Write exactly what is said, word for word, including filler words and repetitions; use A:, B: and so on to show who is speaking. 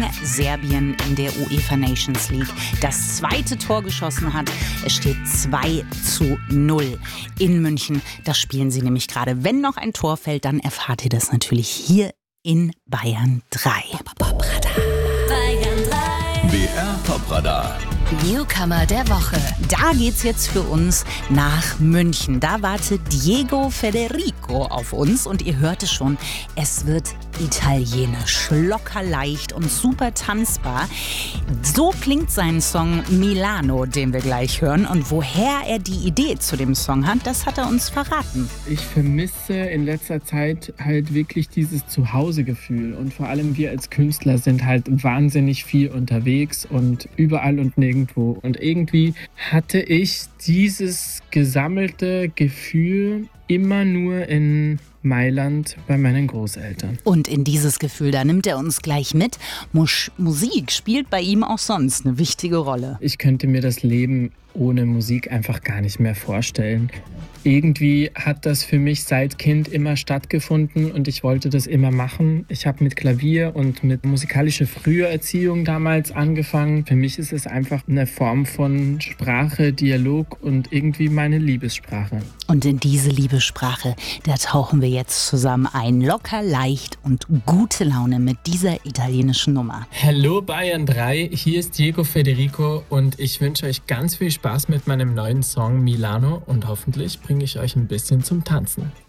A: Serbien in der UEFA Nations League das zweite Tor geschossen hat. Es steht zwei zu null in München. Das spielen sie nämlich gerade. Wenn noch ein Tor fällt, dann erfahrt ihr das natürlich hier in Bayern drei.
B: Bayern drei.
C: B R Popradar.
B: Newcomer der Woche.
A: Da geht's jetzt für uns nach München. Da wartet Diego Federico auf uns und ihr hört es schon, es wird italienisch, lockerleicht und super tanzbar. So klingt sein Song Milano, den wir gleich hören. Und woher er die Idee zu dem Song hat, das hat er uns verraten.
D: Ich vermisse in letzter Zeit halt wirklich dieses Zuhausegefühl. Und vor allem wir als Künstler sind halt wahnsinnig viel unterwegs und überall und nirgendwo. Und irgendwie hatte ich dieses gesammelte Gefühl immer nur in Mailand bei meinen Großeltern.
A: Und in dieses Gefühl, da nimmt er uns gleich mit. Mus- Musik spielt bei ihm auch sonst eine wichtige Rolle.
D: Ich könnte mir das Leben ohne Musik einfach gar nicht mehr vorstellen. Irgendwie hat das für mich seit Kind immer stattgefunden und ich wollte das immer machen. Ich habe mit Klavier und mit musikalischer Früherziehung damals angefangen. Für mich ist es einfach eine Form von Sprache, Dialog und irgendwie meine Liebessprache.
A: Und in diese Liebessprache, da tauchen wir jetzt zusammen ein. Locker, leicht und gute Laune mit dieser italienischen Nummer.
E: Hallo Bayern drei, hier ist Diego Federico und ich wünsche euch ganz viel Spaß mit meinem neuen Song Milano und hoffentlich bringe ich euch ein bisschen zum Tanzen.